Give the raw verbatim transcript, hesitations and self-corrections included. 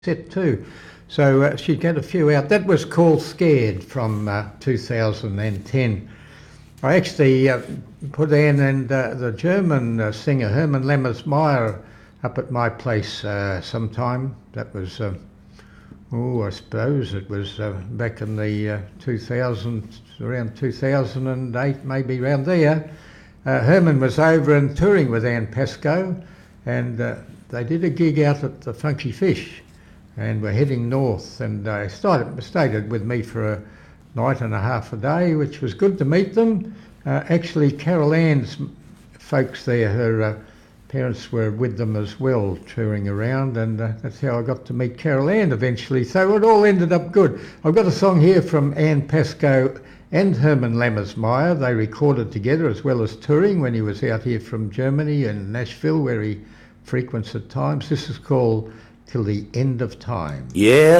set too. So uh, she'd get a few out. That was called Scared from uh, two thousand ten. I actually uh, put Anne and uh, the German uh, singer Herman Lemmersmeyer up at my place uh, sometime. That was, uh, oh, I suppose it was uh, back in the uh, two thousand, around two thousand eight, maybe around there. Uh, Herman was over and touring with Anne Pascoe, and uh, they did a gig out at the Funky Fish, and we're heading north, and they started, stayed with me for a night and a half a day, which was good to meet them. Uh, actually, Carol Ann's folks there, her uh, parents were with them as well, touring around, and uh, that's how I got to meet Carol Ann eventually. So it all ended up good. I've got a song here from Anne Pascoe and Herman Lemmersmeyer. They recorded together as well as touring when he was out here from Germany and Nashville, where he frequents at times. This is called Till the End of Time. Yeah.